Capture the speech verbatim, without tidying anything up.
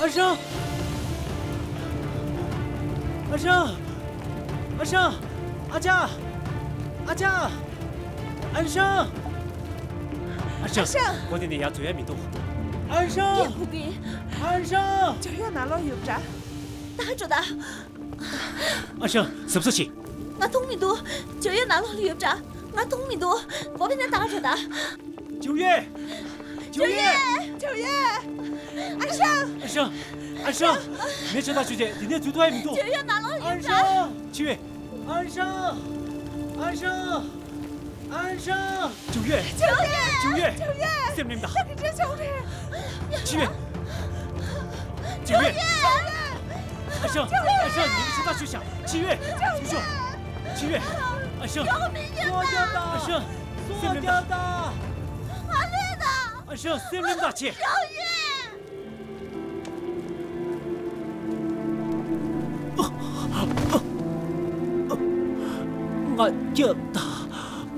阿生，阿生，阿生，阿佳，阿佳，安生，阿生，我哋哋有罪喺面度。安生， 叶普兵， 安生， 就要拿牢油炸。 打住的， 阿生，什么事情？ 我通米多，九月拿了旅长，我通米多，我被他打住的。 九月，九月， 九月，安生， 安生，安生，没知道小姐，今天最多喺面度。 九月拿了安旅长， 生，九月，安生，安生，安生，九月， 九月， 九月， 九月， sem念da， 你这九月， 九月，九月，安生，安生，你知道学校，七月，叔叔，七月，安生， 做掉的， 安生，做掉的， 阿烈的， 安生，sem念da，姐。 九月。 我叫他。